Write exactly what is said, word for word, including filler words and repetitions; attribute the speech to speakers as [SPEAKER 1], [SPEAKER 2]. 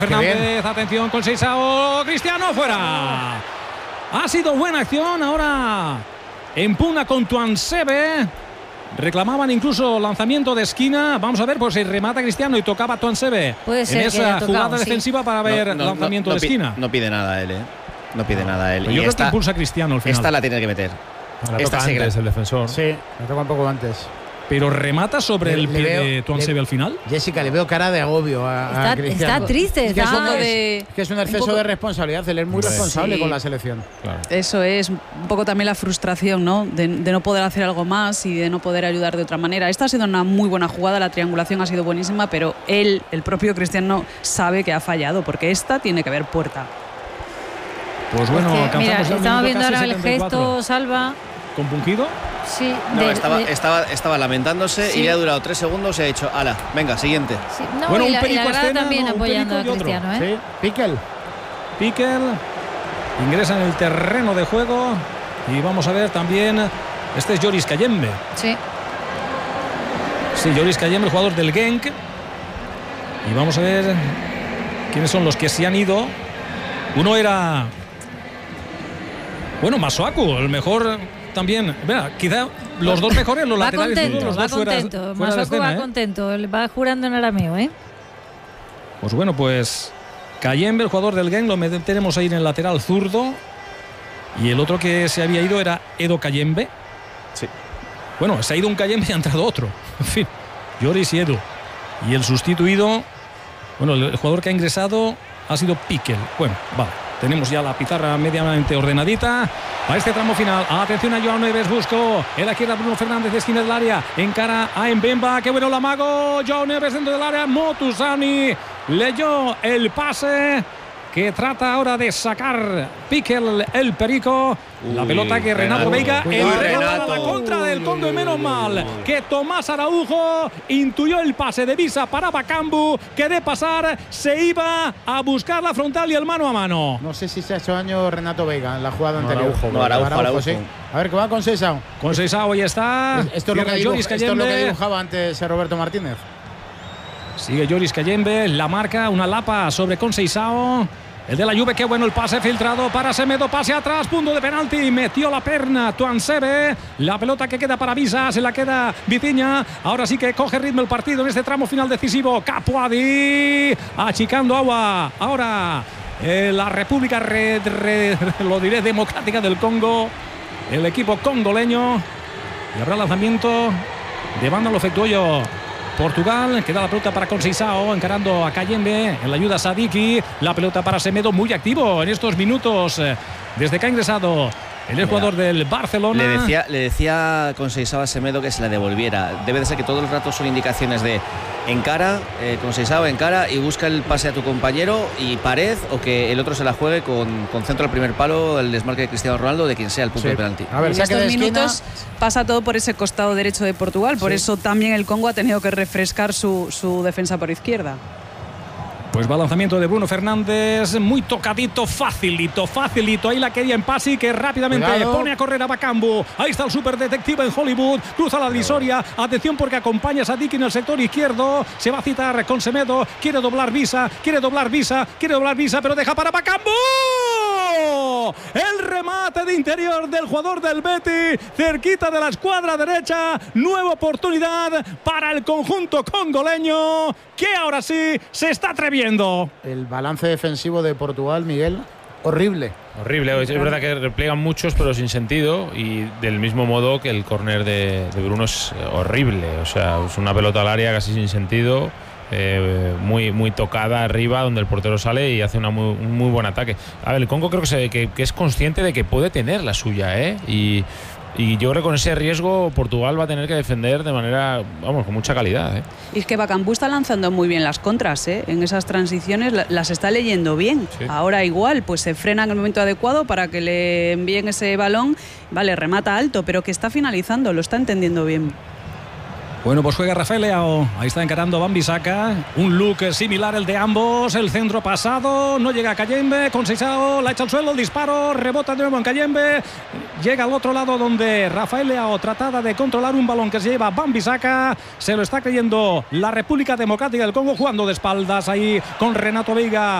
[SPEAKER 1] Fernández, atención con Seixao, Cristiano fuera. Ha sido buena acción, ahora empuna con Tuansebe. Reclamaban incluso lanzamiento de esquina. Vamos a ver, pues si remata Cristiano y tocaba Tuansebe
[SPEAKER 2] Puede ser
[SPEAKER 1] en esa
[SPEAKER 2] tocado,
[SPEAKER 1] jugada
[SPEAKER 2] sí.
[SPEAKER 1] defensiva para ver
[SPEAKER 3] no, no,
[SPEAKER 1] lanzamiento
[SPEAKER 3] no, no,
[SPEAKER 1] de esquina.
[SPEAKER 3] No pide nada él, ¿eh? No pide nada él.
[SPEAKER 1] Pero yo
[SPEAKER 3] y
[SPEAKER 1] creo
[SPEAKER 3] esta,
[SPEAKER 1] que impulsa a Cristiano al final.
[SPEAKER 3] Esta la tiene que meter.
[SPEAKER 4] La
[SPEAKER 3] esta
[SPEAKER 4] toca antes el defensor.
[SPEAKER 5] Sí, la toca un poco antes.
[SPEAKER 1] Pero remata sobre
[SPEAKER 5] Le-
[SPEAKER 1] el
[SPEAKER 5] le
[SPEAKER 1] pie
[SPEAKER 5] veo-
[SPEAKER 1] de Tuansebe
[SPEAKER 5] le-
[SPEAKER 1] al final.
[SPEAKER 5] Jessica, le veo cara de agobio a, a
[SPEAKER 2] Está,
[SPEAKER 5] Cristiano.
[SPEAKER 2] está triste,
[SPEAKER 5] Es que,
[SPEAKER 2] está
[SPEAKER 5] es, un-
[SPEAKER 2] de-
[SPEAKER 5] es que es un
[SPEAKER 2] un
[SPEAKER 5] exceso
[SPEAKER 2] poco-
[SPEAKER 5] de responsabilidad. Él es muy
[SPEAKER 4] Hombre.
[SPEAKER 5] responsable
[SPEAKER 6] Sí.
[SPEAKER 5] con la selección.
[SPEAKER 4] Claro.
[SPEAKER 6] Eso es un poco también la frustración, ¿no? De, de no poder hacer algo más y de no poder ayudar de otra manera. Esta ha sido una muy buena jugada, la triangulación ha sido buenísima, pero él, el propio Cristiano, sabe que ha fallado, porque esta tiene que haber puerta.
[SPEAKER 1] Pues bueno,
[SPEAKER 2] Es que,
[SPEAKER 1] alcanzamos
[SPEAKER 2] mira,
[SPEAKER 1] ya el
[SPEAKER 2] estamos
[SPEAKER 1] minuto
[SPEAKER 2] viendo
[SPEAKER 1] casi
[SPEAKER 2] ahora el
[SPEAKER 1] setenta y cuatro.
[SPEAKER 2] gesto, Salva.
[SPEAKER 1] ¿Compungido?
[SPEAKER 2] Sí,
[SPEAKER 3] No,
[SPEAKER 2] de-
[SPEAKER 3] estaba,
[SPEAKER 2] de-
[SPEAKER 3] estaba, estaba lamentándose
[SPEAKER 2] Sí.
[SPEAKER 3] y le ha durado tres segundos y ha dicho, ala, venga, siguiente.
[SPEAKER 2] sí, no,
[SPEAKER 1] Bueno,
[SPEAKER 2] y
[SPEAKER 1] un
[SPEAKER 2] la, y
[SPEAKER 1] perico
[SPEAKER 2] la grada
[SPEAKER 1] escena,
[SPEAKER 2] también
[SPEAKER 1] ¿no? Un
[SPEAKER 2] apoyando a
[SPEAKER 1] perico y otro.
[SPEAKER 2] Cristiano, ¿eh?
[SPEAKER 5] Sí, Piquel.
[SPEAKER 1] Piquel ingresa en el terreno de juego. Y vamos a ver también. Este es Joris Kayembe.
[SPEAKER 2] Sí.
[SPEAKER 1] Sí, Joris Kayembe, el jugador del Genk. Y vamos a ver quiénes son los que se han ido. Uno era. Bueno, Masuaku, el mejor también. Mira, quizá los dos mejores, los
[SPEAKER 2] Va
[SPEAKER 1] laterales.
[SPEAKER 2] contento,
[SPEAKER 1] los
[SPEAKER 2] va
[SPEAKER 1] dos fuera,
[SPEAKER 2] contento.
[SPEAKER 1] fuera de
[SPEAKER 2] Masuaku
[SPEAKER 1] escena,
[SPEAKER 2] va
[SPEAKER 1] ¿eh?
[SPEAKER 2] contento. Él va jurando en arameo, ¿eh?
[SPEAKER 1] Pues bueno, pues Kayembe, el jugador del Genk, lo tenemos ahí en el lateral zurdo. Y el otro que se había ido era Edo Kayembe.
[SPEAKER 3] Sí.
[SPEAKER 1] Bueno, se ha ido un Kayembe y ha entrado otro. En fin, Joris y Edu. Y el sustituido, bueno, el jugador que ha ingresado ha sido Piquel. Bueno, vale. Tenemos ya la pizarra medianamente ordenadita para este tramo final. Atención a Joao Neves, buscó en la izquierda Bruno Fernández, esquina del área, encara a Mbemba, qué bueno el amago, Joao Neves dentro del área, Motusani leyó el pase que trata ahora de sacar Piquel, el perico. La
[SPEAKER 4] Uy,
[SPEAKER 1] pelota que Renato
[SPEAKER 4] Renato.
[SPEAKER 1] Veiga
[SPEAKER 5] Cuidado,
[SPEAKER 1] entrega para
[SPEAKER 3] Renato.
[SPEAKER 1] la contra del Congo, y menos mal que Tomás Araujo intuyó el pase de Visa para Bakambu, que de pasar se iba a buscar la frontal y el mano a mano.
[SPEAKER 5] No sé si se ha hecho daño Renato Veiga en la jugada
[SPEAKER 4] No,
[SPEAKER 5] anterior.
[SPEAKER 4] Araujo,
[SPEAKER 3] no, Araujo, Araujo.
[SPEAKER 5] sí. A ver, ¿qué va con Seixao?
[SPEAKER 1] Con Seixao ya está.
[SPEAKER 5] Esto es, lo que
[SPEAKER 1] Cierra
[SPEAKER 5] dibuja-
[SPEAKER 1] Joris
[SPEAKER 5] esto es lo que
[SPEAKER 1] Kayembe.
[SPEAKER 5] dibujaba antes Roberto Martínez.
[SPEAKER 1] Sigue Joris Kayembe, la marca, una lapa sobre Conceição. El de la Juve, qué bueno el pase filtrado para Semedo, pase atrás, punto de penalti, metió la perna Tuansebe, la pelota que queda para Visa, se la queda Vitinha, ahora sí que coge ritmo el partido en este tramo final decisivo, Capuadi, achicando agua, ahora eh, la República, re, re, lo diré, democrática del Congo, el equipo congoleño, y habrá lanzamiento de banda, lo efectuó yo. Portugal, queda la pelota para Conceição, encarando a Kayembe, en la ayuda Sadiki, la pelota para Semedo, muy activo en estos minutos, eh, desde que ha ingresado el jugador del Barcelona.
[SPEAKER 3] Le decía, le decía Conceição a Semedo que se la devolviera. Debe de ser que todo el rato son indicaciones de encara, eh, Conceição encara y busca el pase a tu compañero y pared, o que el otro se la juegue con, con centro al primer palo, el desmarque de Cristiano Ronaldo, de quien sea el punto
[SPEAKER 5] Sí.
[SPEAKER 3] de penalti.
[SPEAKER 5] A ver,
[SPEAKER 6] en
[SPEAKER 5] saque de
[SPEAKER 6] estos
[SPEAKER 5] esquina.
[SPEAKER 6] minutos pasa todo por ese costado derecho de Portugal, por
[SPEAKER 5] Sí.
[SPEAKER 6] eso también el Congo ha tenido que refrescar su, su defensa por izquierda.
[SPEAKER 1] Pues va lanzamiento de Bruno Fernández, muy tocadito, facilito, facilito. Ahí la quería en Pasi, que rápidamente
[SPEAKER 5] Cuidado.
[SPEAKER 1] pone a correr a Bakambu. Ahí está el superdetective en Hollywood, cruza la divisoria. Atención porque acompaña a Sadiki en el sector izquierdo. Se va a citar con Semedo, quiere doblar Visa, quiere doblar Visa, quiere doblar Visa, pero deja para Bakambu. El remate de interior del jugador del Betis, cerquita de la escuadra derecha. Nueva oportunidad para el conjunto congoleño, que ahora sí se está atreviendo.
[SPEAKER 5] El balance defensivo de Portugal, Miguel, horrible.
[SPEAKER 4] Horrible, es verdad que repliegan muchos pero sin sentido, y del mismo modo que el córner de, de Bruno es horrible, o sea, es una pelota al área casi sin sentido, eh, muy, muy tocada arriba donde el portero sale y hace una muy, un muy buen ataque. A ver, el Congo creo que, se, que, que es consciente de que puede tener la suya, ¿eh? y Y yo creo que con ese riesgo Portugal va a tener que defender de manera, vamos, con mucha calidad, ¿eh?
[SPEAKER 6] Y es que Bakambu está lanzando muy bien las contras, ¿eh? En esas transiciones la- las está leyendo bien.
[SPEAKER 4] Sí.
[SPEAKER 6] Ahora igual, pues se frena en el momento adecuado para que le envíen ese balón. Vale, remata alto, pero que está finalizando, lo está entendiendo bien.
[SPEAKER 1] Bueno, pues juega Rafael Leao. Ahí está encarando Wan-Bissaka. Un look similar el de ambos. El centro pasado. No llega a Kayembe. Con Seisao. La echa al suelo. El disparo. Rebota de nuevo en Kayembe. Llega al otro lado donde Rafael Leao trataba de controlar un balón que se lleva Wan-Bissaka. Se lo está creyendo la República Democrática del Congo, jugando de espaldas ahí con Renato Veiga.